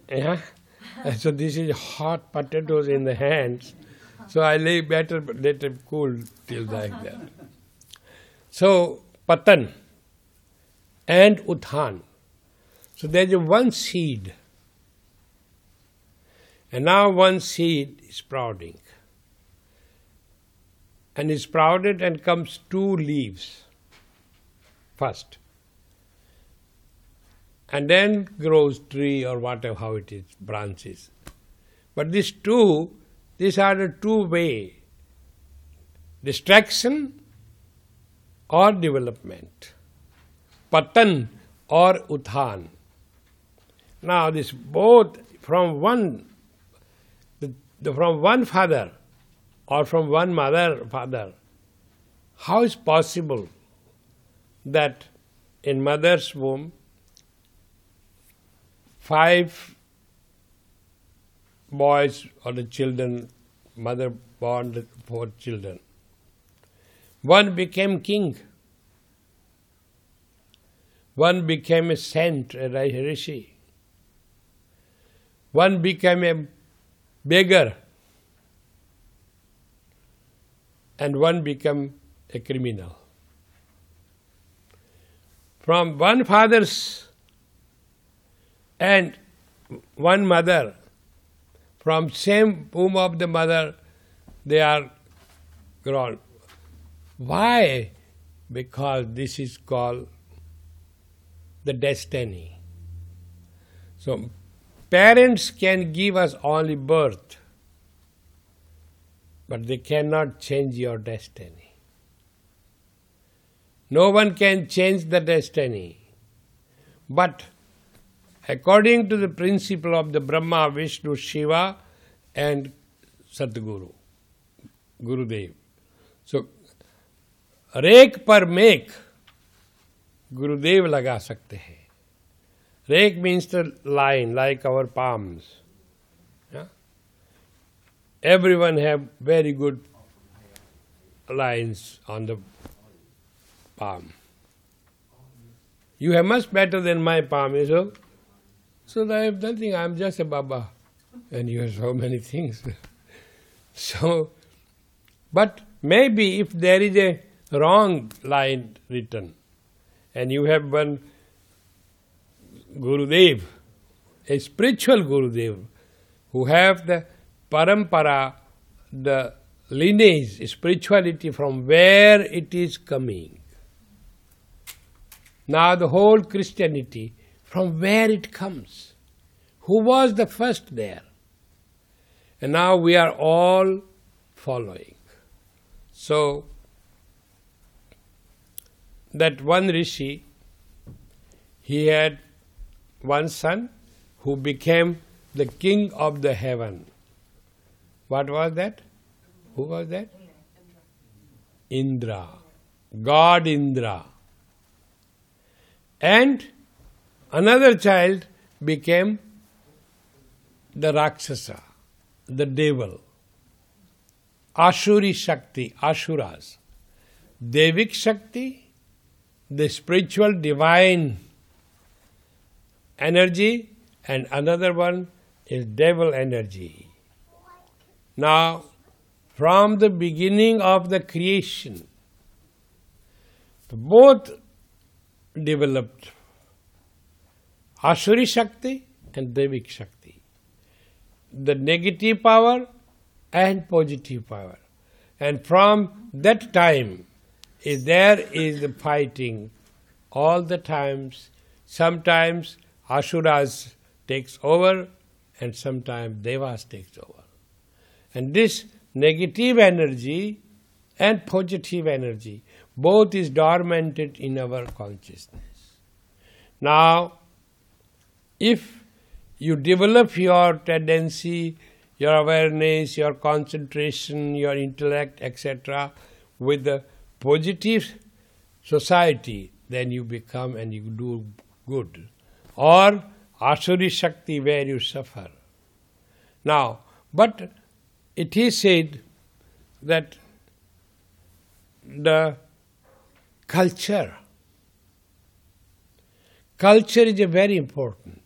Yeah? And so this is hot potatoes in the hands. So I better let it cool till like that. So Patan and Uthan. So there's one seed. And now one seed is sprouting. And is sprouted and comes two leaves first. And then grows tree or whatever, how it is, branches. But these are the two way, distraction or development, Patan or Uthan. Now this both from one father or from one father, how is possible that in mother's womb 5 boys or the children, mother born the 4 children. One became king. One became a saint, a rishi. One became a beggar. And one became a criminal. From one father's and one mother, from same womb of the mother, they are grown. Why? Because this is called the destiny. So parents can give us only birth, but they cannot change your destiny. No one can change the destiny. But according to the principle of the Brahma, Vishnu, Shiva and Sadguru, Gurudev. So, rake पर make गुरुदेव लगा सकते हैं. Rake means the line, like our palms. Yeah? Everyone have very good lines on the palm. You have much better than my palm, is it? So I have nothing, I am just a Baba. And you have so many things. So, but maybe if there is a wrong line written, and you have one Gurudev, a spiritual Gurudev, who have the parampara, the lineage, spirituality from where it is coming. Now the whole Christianity, from where it comes. Who was the first there? And now we are all following. So, that one rishi, he had one son who became the king of the heaven. What was that? Who was that? Indra. God Indra. And another child became the Rakshasa, the devil. Ashuri Shakti, Ashuras. Devik Shakti, the spiritual divine energy, and another one is devil energy. Now, from the beginning of the creation, both developed Ashuri Shakti and Devik Shakti. The negative power and positive power. And from that time, there is the fighting all the times. Sometimes Asuras takes over and sometimes Devas takes over. And this negative energy and positive energy, both is dormanted in our consciousness. Now, if you develop your tendency, your awareness, your concentration, your intellect, etc., with the positive society, then you become and you do good. Or Asuri Shakti, where you suffer. Now, but it is said that the culture is a very important.